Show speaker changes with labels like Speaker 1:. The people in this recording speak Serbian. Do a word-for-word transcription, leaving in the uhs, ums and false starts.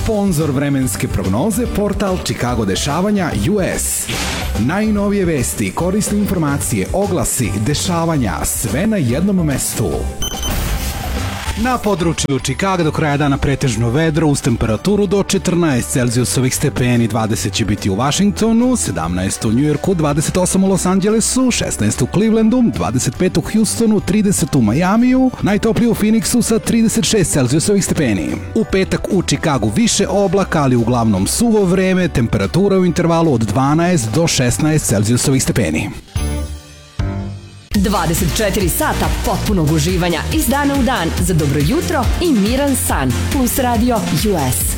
Speaker 1: Sponzor vremenske prognoze, portal Chicago dešavanja U S. Najnovije vesti, korisne informacije, oglasi, dešavanja, sve na jednom mestu. Na području Chicaga do kraja dana pretežno vedro uz temperaturu do četrnaest Celzijusovih stepeni, dvadeset će biti u Washingtonu, sedamnaest u Njujorku, dvadeset osam u Los Angelesu, šesnaest u Clevelandu, dvadeset pet u Houstonu, trideset u Majamiju, najtoplije u Phoenixu sa trideset šest Celzijusovih stepeni. U petak u Chicagu više oblaka, ali uglavnom suvo vreme, temperatura u intervalu od dvanaest do šesnaest Celzijusovih stepeni.
Speaker 2: dvadeset četiri sata potpunog uživanja iz dana u dan za dobro jutro i miran san plus radio U S.